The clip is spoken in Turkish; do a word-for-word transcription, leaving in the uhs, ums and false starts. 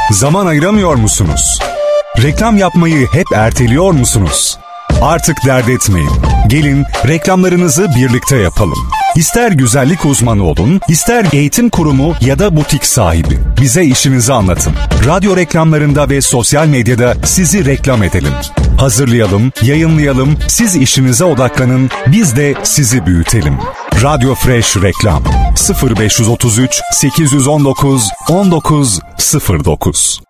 Zaman ayıramıyor musunuz? Reklam yapmayı hep erteliyor musunuz? Artık dert etmeyin. Gelin reklamlarınızı birlikte yapalım. İster güzellik uzmanı olun, ister eğitim kurumu ya da butik sahibi. Bize işinizi anlatın. Radyo reklamlarında ve sosyal medyada sizi reklam edelim. Hazırlayalım, yayınlayalım, siz işinize odaklanın, biz de sizi büyütelim. Radyo Fresh Reklam sıfır beş otuz üç sekiz yüz on dokuz on dokuz sıfır dokuz